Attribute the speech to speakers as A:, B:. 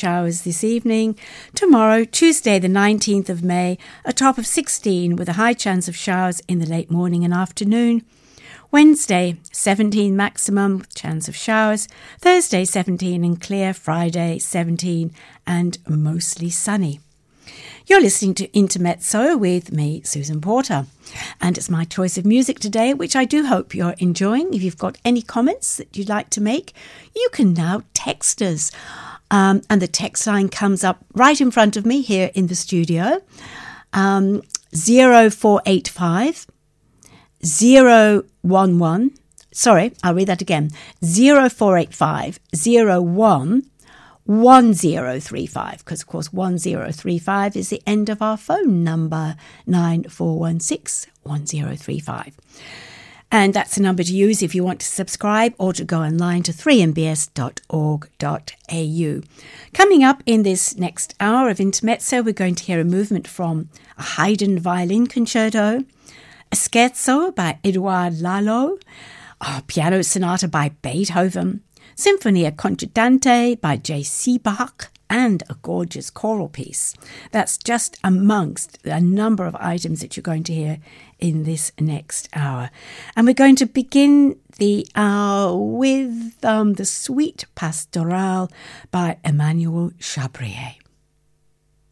A: showers this evening. Tomorrow, Tuesday the 19th of May, a top of 16 with a high chance of showers in the late morning and afternoon. Wednesday, 17 maximum, chance of showers. Thursday, 17 and clear. Friday, 17 and mostly sunny. You're listening to Intermezzo with me, Susan Porter. And it's my choice of music today, which I do hope you're enjoying. If you've got any comments that you'd like to make, you can now text us. And the text line comes up right in front of me here in the studio. 0485 011. Sorry, I'll read that again. 0485 01 1035, because of course 1035 is the end of our phone number, 9416 1035. And that's the number to use if you want to subscribe or to go online to 3mbs.org.au. Coming up in this next hour of Intermezzo, we're going to hear a movement from a Haydn violin concerto, a scherzo by Edouard Lalo, a piano sonata by Beethoven, Sinfonia Concertante by J.C. Bach, and a gorgeous choral piece. That's just amongst a number of items that you're going to hear in this next hour. And we're going to begin the hour with the Suite Pastorale by Emmanuel Chabrier.